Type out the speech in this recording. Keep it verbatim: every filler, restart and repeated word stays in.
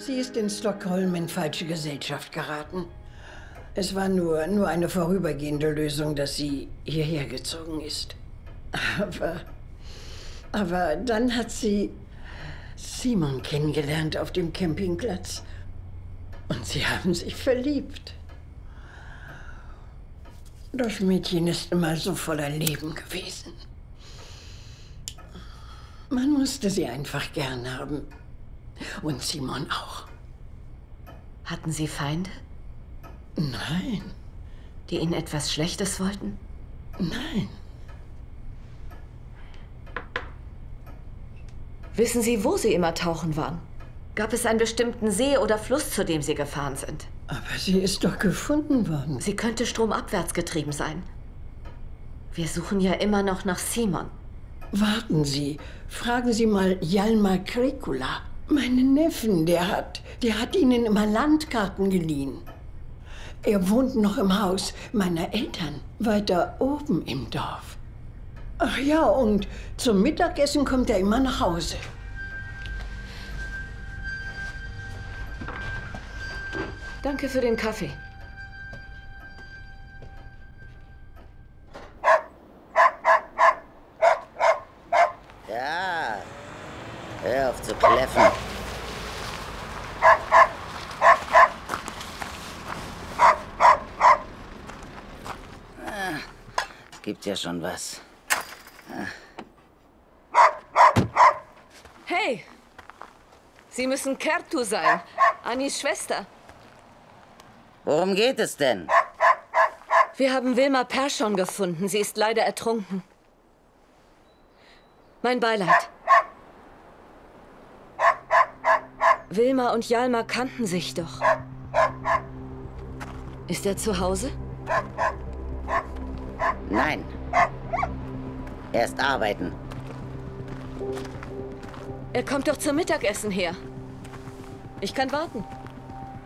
Sie ist in Stockholm in falsche Gesellschaft geraten. Es war nur, nur eine vorübergehende Lösung, dass sie hierher gezogen ist. Aber, aber dann hat sie Simon kennengelernt auf dem Campingplatz. Und sie haben sich verliebt. Das Mädchen ist immer so voller Leben gewesen. Man musste sie einfach gern haben. Und Simon auch. Hatten Sie Feinde? Nein. Die Ihnen etwas Schlechtes wollten? Nein. Wissen Sie, wo Sie immer tauchen waren? Gab es einen bestimmten See oder Fluss, zu dem Sie gefahren sind? Aber sie ist doch gefunden worden. Sie könnte stromabwärts getrieben sein. Wir suchen ja immer noch nach Simon. Warten Sie, fragen Sie mal Hjalmar Krekula. Meinen Neffen, der hat, der hat Ihnen immer Landkarten geliehen. Er wohnt noch im Haus meiner Eltern, weiter oben im Dorf. Ach ja, und zum Mittagessen kommt er immer nach Hause. Danke für den Kaffee. Ja, hör auf zu kläffen. Ah, gibt ja schon was. Ah. Hey! Sie müssen Kertu sein, Annis Schwester. Worum geht es denn? Wir haben Wilma Persson gefunden. Sie ist leider ertrunken. Mein Beileid. Wilma und Hjalmar kannten sich doch. Ist er zu Hause? Nein. Erst arbeiten. Er kommt doch zum Mittagessen her. Ich kann warten.